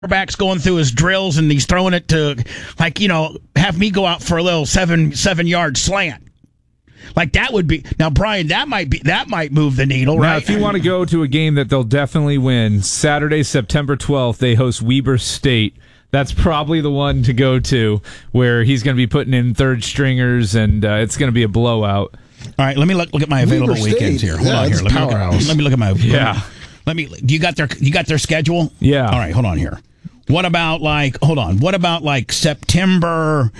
quarterback's going through his drills and he's throwing it to, like, have me go out for a little 7-yard slant. Like that would be now, Brian. That might move the needle, right? Now, if you want to go to a game that they'll definitely win, Saturday, September 12th, they host Weber State. That's probably the one to go to, where he's going to be putting in third stringers, and it's going to be a blowout. All right, let me look at my available weekends here. Hold on here. Let me look at my. Yeah. Do you got their schedule? Yeah. All right, hold on here. What about like September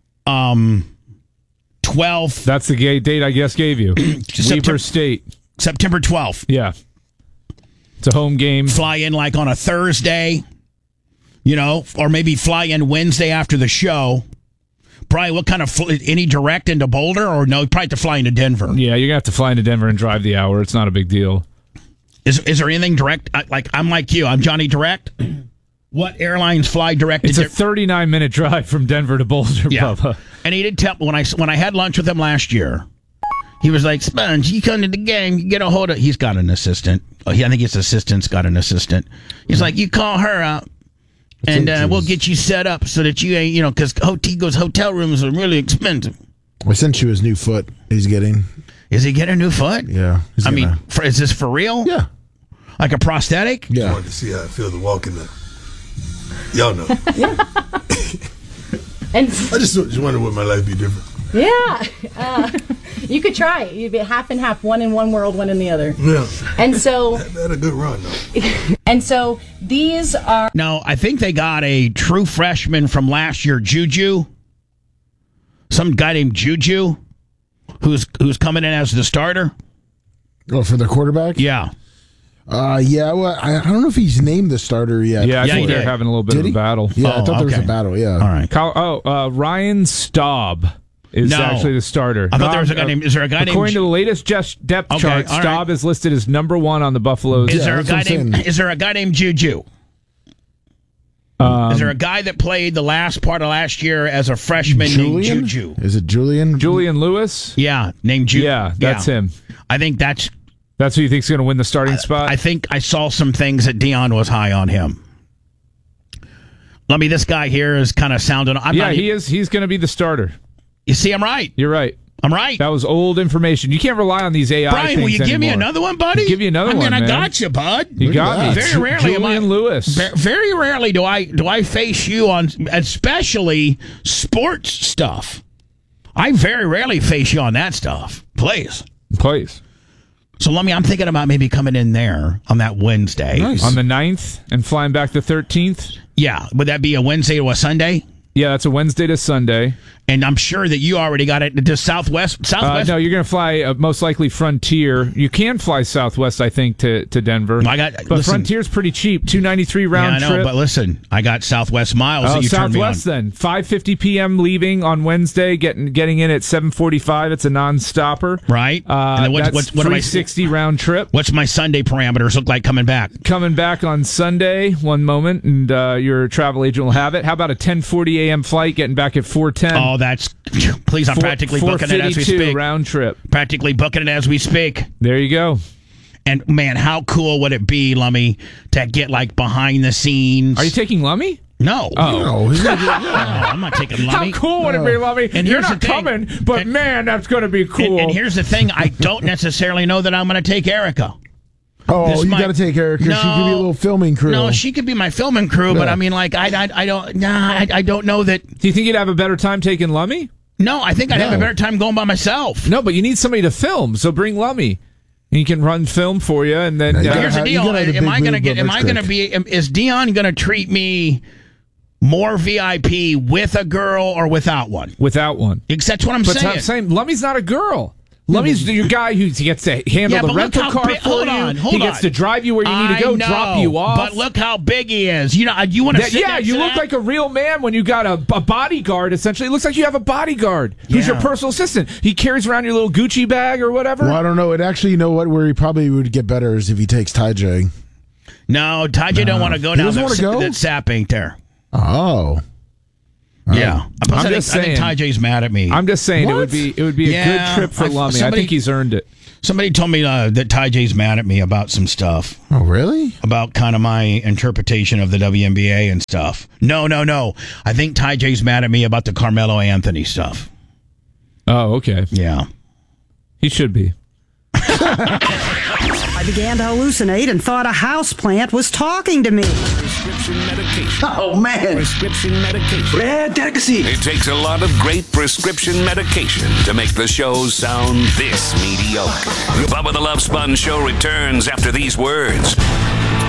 12th? That's the date I just gave you. Weber State. September 12th. Yeah. It's a home game. Fly in like on a Thursday, or maybe fly in Wednesday after the show. Brian, what kind of any direct into Boulder, or no? You probably have to fly into Denver. Yeah, you're gonna have to fly into Denver and drive the hour. It's not a big deal. Is there anything direct? I'm like you. I'm Johnny Direct. What airlines fly direct? It's a 39-minute drive from Denver to Boulder, Bubba. And he did tell when I had lunch with him last year. He was like, Sponge, you come to the game, you get a hold of. He's got an assistant. I think his assistant's got an assistant. He's like, you call her up, and we'll get you set up so that you ain't, because Tigo's hotel rooms are really expensive. I sent you his new foot. He's getting. Is he getting a new foot? Yeah. Is this for real? Yeah. Like a prosthetic? Yeah. I wanted to see how it feels to walk in there. Y'all know. Yeah. And I just wonder would my life be different. Yeah. You could try it. You'd be half and half, one in one world, one in the other. Yeah. And so that had a good run, though. And so these are. No, I think they got a true freshman from last year, Juju. Some guy named Juju, who's coming in as the starter. Oh, for the quarterback? Yeah. Yeah. Well, I don't know if he's named the starter yet. Yeah, I think they're having a little bit of a battle. Yeah, I thought there was a battle. Yeah. All right. Ryan Staub is actually the starter. I thought there was a guy named. Is there a guy named? According to the latest depth chart, Staub is listed as number 1 on the Buffaloes. Is there a guy named Juju? Is there a guy that played the last part of last year as a freshman named Juju? Is it Julian? Julian Lewis? Yeah, named Juju. Yeah, that's him. I think that's who you think's going to win the starting spot? I think I saw some things that Dion was high on him. This guy here is kind of sounding. He is. He's going to be the starter. You see, I'm right. You're right. I'm right. That was old information. You can't rely on these AI Brian, things will you give me anymore. another one, buddy? I'll give you another one, I man. got you, bud. You got me. Very rarely Julian Lewis. Very rarely do I face you on, especially sports stuff. I very rarely face you on that stuff. Please. So I'm thinking about maybe coming in there on that Wednesday. Nice. On the 9th and flying back the 13th? Yeah. Would that be a Wednesday or a Sunday? Yeah, that's a Wednesday to Sunday. And I'm sure that you already got it to Southwest. No, you're going to fly most likely Frontier. You can fly Southwest, I think, to Denver. But Frontier's pretty cheap, $293 round trip. I know, but listen, I got Southwest miles that you turned me on. Southwest then, 5:50 p.m. leaving on Wednesday, getting in at 7:45. It's a non-stopper, right? And then that's $360 round trip. What's my Sunday parameters look like coming back? Coming back on Sunday, one moment, and your travel agent will have it. How about a 10:40 a.m. flight, getting back at 4:10? Oh, that's please! I'm practically booking it as we speak. Round trip. Practically booking it as we speak. There you go. And man, how cool would it be, Lummy, to get like behind the scenes? Are you taking Lummy? No. Oh. No, I'm not taking Lummy. How cool would it be, Lummy? And you're not coming, but man, that's going to be cool. And here's the thing: I don't necessarily know that I'm going to take Erica. Oh, you got to take Erica. She could be a little filming crew. No, she could be my filming crew, but I mean, like, I don't know that. Do you think you'd have a better time taking Lummy? No, I think I'd have a better time going by myself. No, but you need somebody to film, so bring Lummy. He can run film for you, and then here's the deal: is Dion going to treat me more VIP with a girl or without one? Without one. That's what I'm saying. I'm saying Lummy's not a girl. Lummy's your guy who gets to handle the rental car for you. He gets to drive you where you need to go, drop you off. But look how big he is. You want to sit next you to look that? like a real man when you got a bodyguard, essentially. It looks like you have a bodyguard who's your personal assistant. He carries around your little Gucci bag or whatever. Well, I don't know. It actually, you know what, where he probably would get better is if he takes Ty J. No, Ty J don't want to go down that sap ain't there. Oh. Yeah, I think Ty J's mad at me. I'm just saying it would be a good trip for Lummy. I think he's earned it. Somebody told me that Ty J's mad at me about some stuff. Oh, really? About kind of my interpretation of the WNBA and stuff. No. I think Ty J's mad at me about the Carmelo Anthony stuff. Oh, okay. Yeah. He should be. I began to hallucinate and thought a houseplant was talking to me. Prescription medication. Oh, man. Prescription medication. Rare delicacy. It takes a lot of great prescription medication to make the show sound this mediocre. Bubba the Love Sponge Show returns after these words.